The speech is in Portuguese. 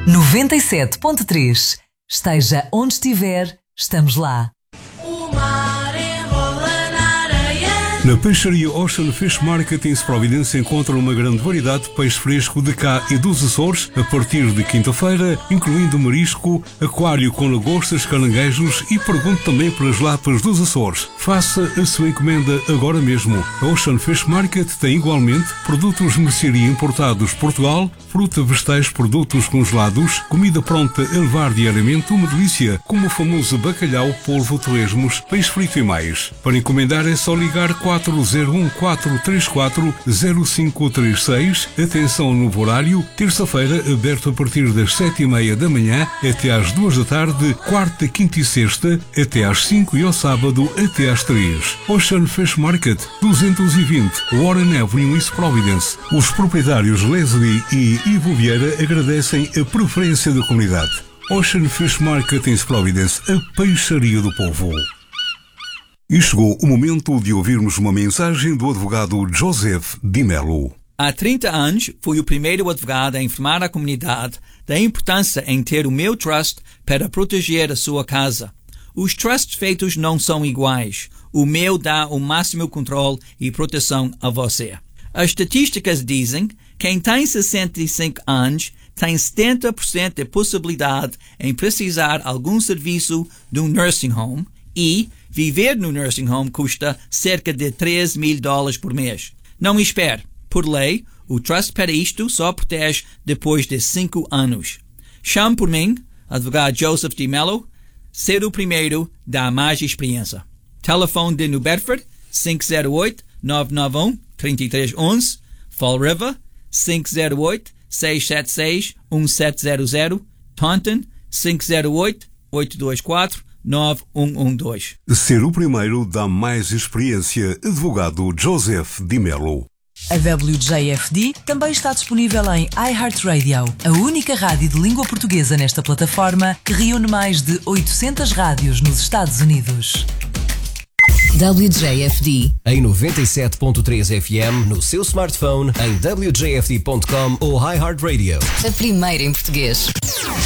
97.3. Esteja onde estiver, estamos lá. O mar enrola na areia. Na peixaria Ocean Fish Market em Providência encontra uma grande variedade de peixe fresco de cá e dos Açores a partir de quinta-feira, incluindo marisco, aquário com lagostas, caranguejos e pergunte também pelas lapas dos Açores. Faça a sua encomenda agora mesmo. A Ocean Fish Market tem igualmente produtos de mercearia importados de Portugal, fruta, vegetais, produtos congelados, comida pronta a levar diariamente, uma delícia, como o famoso bacalhau, polvo, torresmos, peixe frito e mais. Para encomendar é só ligar 401-434-0536. Atenção no novo horário, terça-feira aberto a partir das 7:30 da manhã até às 2 da tarde, quarta, quinta e sexta até às 5 e ao sábado até às 3. Ocean Fish Market, 220 Warren Avenue, East Providence. Os proprietários Leslie e Ivo Vieira agradecem a preferência da comunidade. Ocean Fish Market em Providence, a peixaria do povo. E chegou o momento de ouvirmos uma mensagem do advogado Joseph Di Mello. Há 30 anos, fui o primeiro advogado a informar a comunidade da importância em ter o meu trust para proteger a sua casa. Os trusts feitos não são iguais. O meu dá o máximo controle e proteção a você. As estatísticas dizem que quem tem 65 anos tem 70% de possibilidade em precisar algum serviço de um nursing home e viver no nursing home custa cerca de $3,000 por mês. Não espere. Por lei, o trust para isto só protege depois de 5 anos. Chame por mim, advogado Joseph Di Mello, ser o primeiro dá mais experiência. Telefone de New Bedford, 508-991-3311. Fall River, 508-676-1700. Taunton, 508-824-9112. Ser o primeiro dá mais experiência. Advogado Joseph Di Mello. A WJFD também está disponível em iHeartRadio, a única rádio de língua portuguesa nesta plataforma que reúne mais de 800 rádios nos Estados Unidos. WJFD em 97.3 FM no seu smartphone, em wjfd.com ou iHeartRadio. A primeira em português.